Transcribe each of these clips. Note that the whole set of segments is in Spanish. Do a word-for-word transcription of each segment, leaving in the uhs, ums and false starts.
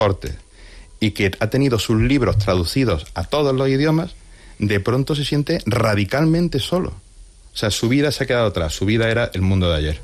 y que ha tenido sus libros traducidos a todos los idiomas, de pronto se siente radicalmente solo. O sea, su vida se ha quedado atrás, su vida era el mundo de ayer.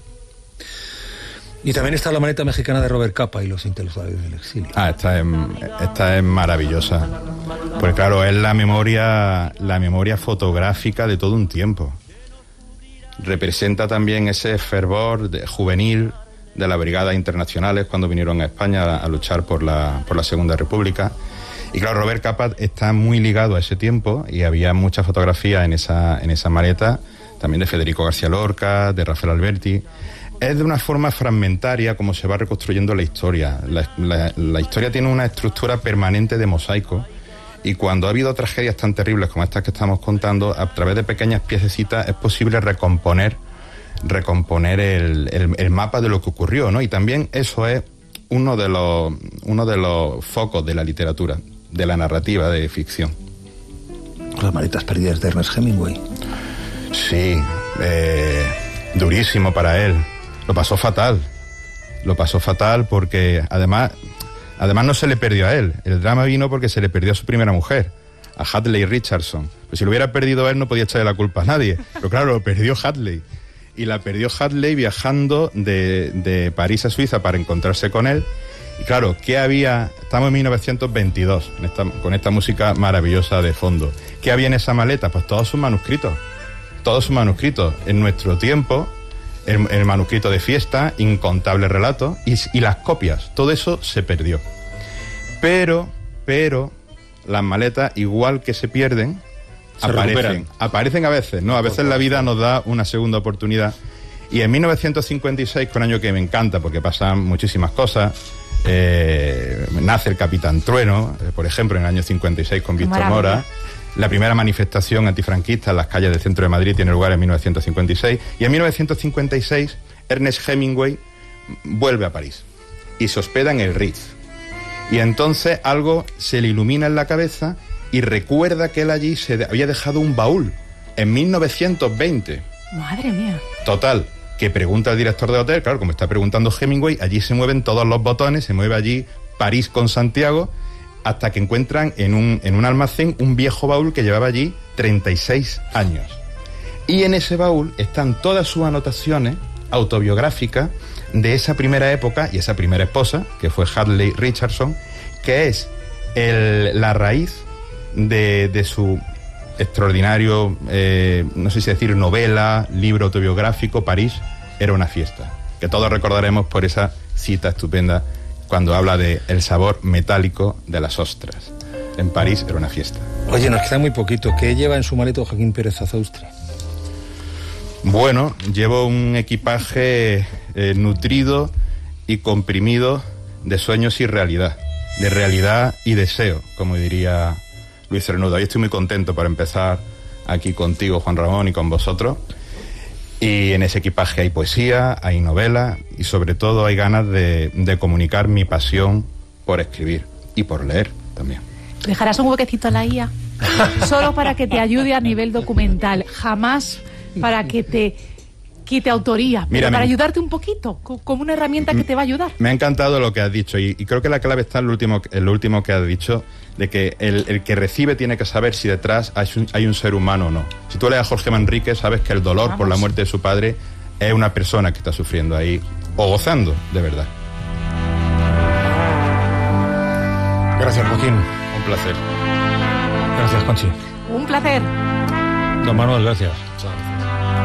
Y también está La maleta mexicana de Robert Capa y los intelectuales del exilio. Ah, esta es, esta es maravillosa. Pues claro, es la memoria, la memoria fotográfica de todo un tiempo. Representa también ese fervor de, juvenil de las brigadas internacionales cuando vinieron a España a, a luchar por la, por la Segunda República. Y claro, Robert Capa está muy ligado a ese tiempo y había muchas fotografías en esa, en esa maleta, también de Federico García Lorca, de Rafael Alberti. Es de una forma fragmentaria como se va reconstruyendo la historia. La, la, la historia tiene una estructura permanente de mosaico y cuando ha habido tragedias tan terribles como estas que estamos contando, a través de pequeñas piececitas es posible recomponer recomponer el, el, el mapa de lo que ocurrió, ¿no? Y también eso es uno de los uno de los focos de la literatura, de la narrativa de ficción. Las maletas perdidas de Ernest Hemingway. Sí, eh, durísimo para él. Lo pasó fatal. Lo pasó fatal porque además, además no se le perdió a él. El drama vino porque se le perdió a su primera mujer, a Hadley Richardson. Pues si lo hubiera perdido él no podía echarle la culpa a nadie. Pero claro, lo perdió Hadley. Y la perdió Hadley viajando de, de París a Suiza para encontrarse con él. Y claro, ¿qué había? Estamos en mil novecientos veintidós, en esta, con esta música maravillosa de fondo. ¿Qué había en esa maleta? Pues todos sus manuscritos. Todos sus manuscritos. En nuestro tiempo, el, el manuscrito de fiesta, incontables relatos y, y las copias. Todo eso se perdió. Pero, pero, las maletas, igual que se pierden, Se aparecen, recuperan. aparecen a veces, ¿no? A veces la vida nos da una segunda oportunidad. Y en mil novecientos cincuenta y seis, que es un año que me encanta porque pasan muchísimas cosas, eh, nace el Capitán Trueno, eh, por ejemplo, en el año cincuenta y seis con Víctor Mora. La primera manifestación antifranquista en las calles del centro de Madrid tiene lugar en mil novecientos cincuenta y seis. Y en mil novecientos cincuenta y seis, Ernest Hemingway vuelve a París y se hospeda en el Ritz. Y entonces algo se le ilumina en la cabeza y recuerda que él allí se había dejado un baúl en mil novecientos veinte. Madre mía. Total, que pregunta al director de hotel, claro, como está preguntando Hemingway, allí se mueven todos los botones, se mueve allí París con Santiago, hasta que encuentran en un, en un almacén un viejo baúl que llevaba allí treinta y seis años. Y en ese baúl están todas sus anotaciones autobiográficas de esa primera época y esa primera esposa, que fue Hadley Richardson, que es el, la raíz de, de su extraordinario, eh, no sé si decir novela, libro autobiográfico, París era una fiesta, que todos recordaremos por esa cita estupenda cuando habla de el sabor metálico de las ostras. En París era una fiesta. Oye, nos queda muy poquito. ¿Qué lleva en su maleta Joaquín Pérez Azaustre? Bueno, llevo un equipaje eh, nutrido y comprimido de sueños y realidad, de realidad y deseo, como diría Luis Cernuda. Hoy estoy muy contento por empezar aquí contigo, Juan Ramón, y con vosotros. Y en ese equipaje hay poesía, hay novela y sobre todo hay ganas de, de comunicar mi pasión por escribir y por leer también. ¿Dejarás un huequecito a la I A? Solo para que te ayude a nivel documental, jamás para que te quite autoría, Mira, pero para me... ayudarte un poquito, como una herramienta que te va a ayudar. Me ha encantado lo que has dicho y, y creo que la clave está en lo último, en lo último que has dicho, de que el, el que recibe tiene que saber si detrás hay un, hay un ser humano o no. Si tú lees a Jorge Manrique, sabes que el dolor Vamos. por la muerte de su padre es una persona que está sufriendo ahí, o gozando, de verdad. Gracias, Joaquín. Un placer. Gracias, Conchi. Un placer. Don Manuel, gracias. Chao.